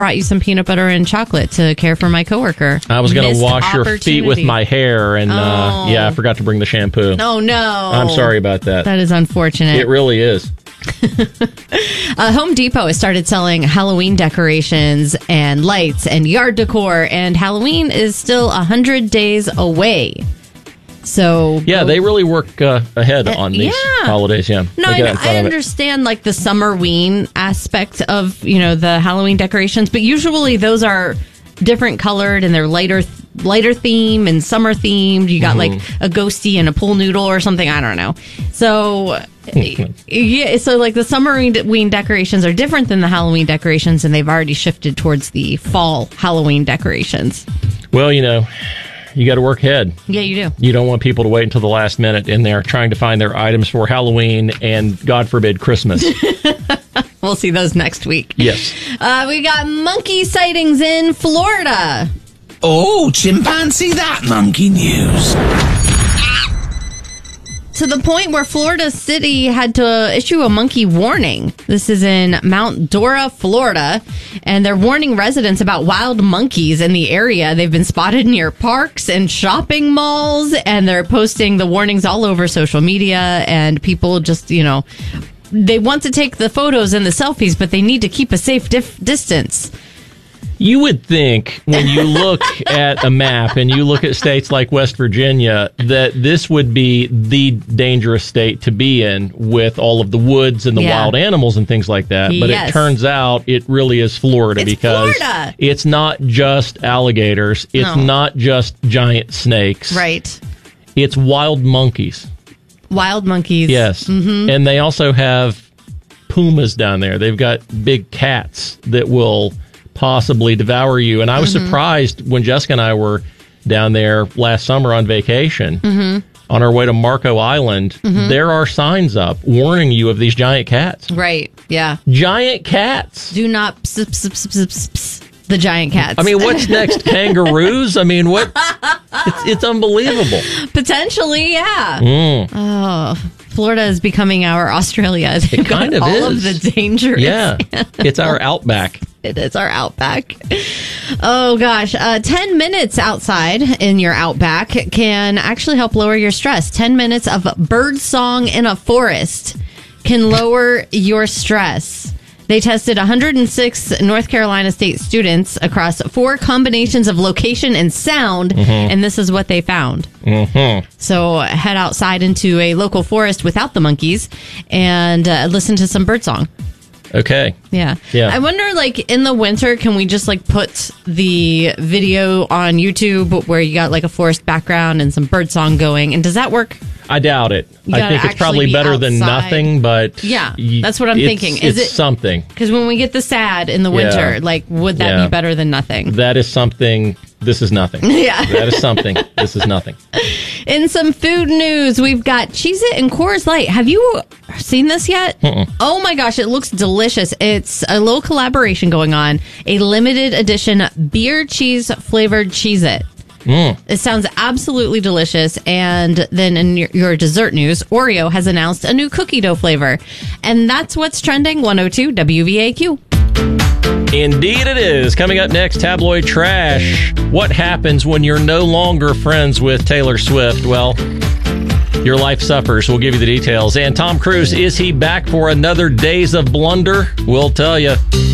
brought you some peanut butter and chocolate to care for my coworker. I was going to wash your feet with my hair, and I forgot to bring the shampoo. Oh, no. I'm sorry about that. That is unfortunate. It really is. Home Depot has started selling Halloween decorations and lights and yard decor, and Halloween is still 100 days away. So yeah, they really work ahead on these holidays. Yeah, no, I understand like the summerween aspect of the Halloween decorations, but usually those are different colored and they're lighter theme and summer themed. You got like a ghosty and a pool noodle or something. I don't know. So yeah, so like the summerween decorations are different than the Halloween decorations, and they've already shifted towards the fall Halloween decorations. Well, you got to work ahead. Yeah, you do. You don't want people to wait until the last minute in there trying to find their items for Halloween and, God forbid, Christmas. We'll see those next week. Yes. We got monkey sightings in Florida. Oh, chimpanzee that monkey news. To the point where Florida City had to issue a monkey warning. This is in Mount Dora, Florida, and they're warning residents about wild monkeys in the area. They've been spotted near parks and shopping malls, and they're posting the warnings all over social media, and people just, they want to take the photos and the selfies, but they need to keep a safe distance. You would think when you look at a map and you look at states like West Virginia that this would be the dangerous state to be in with all of the woods and the wild animals and things like that. But it turns out it really is Florida because it's not just alligators. It's not just giant snakes. Right. It's wild monkeys. Wild monkeys. Yes. Mm-hmm. And they also have pumas down there. They've got big cats that will possibly devour you. And I was surprised when Jessica and I were down there last summer on vacation on our way to Marco Island. There are signs up warning you of these giant cats. Right. Yeah. Giant cats. Do not the giant cats. I mean, what's next? Kangaroos? I mean, what? It's unbelievable. Potentially, yeah. Oh, Florida is becoming our Australia. It kind of all is. Of the dangers. Yeah. It's our outback. It is our outback. Oh, gosh. 10 minutes outside in your outback can actually help lower your stress. 10 minutes of bird song in a forest can lower your stress. They tested 106 North Carolina State students across 4 combinations of location and sound, and this is what they found. So head outside into a local forest without the monkeys and listen to some birdsong. Okay. Yeah. I wonder, like, in the winter, can we just, like, put the video on YouTube where you got, like, a forest background and some birdsong going? And does that work? I doubt it. I think it's probably better than nothing, but... Yeah, that's what I'm thinking. Is it something? Because when we get the sad in the winter, like, would that be better than nothing? That is something. This is nothing. Yeah. That is something. This is nothing. In some food news, we've got Cheez-It and Coors Light. Have you seen this yet? Oh my gosh, it looks delicious. It's a little collaboration going on. A limited edition beer cheese flavored Cheez-It. It sounds absolutely delicious. And then in your dessert news, Oreo has announced a new cookie dough flavor. And that's what's trending. 102 WVAQ. Indeed it is. Coming up next, tabloid trash. What happens when you're no longer friends with Taylor Swift? Well, your life suffers. We'll give you the details. And Tom Cruise, is he back for another Days of Blunder? We'll tell you.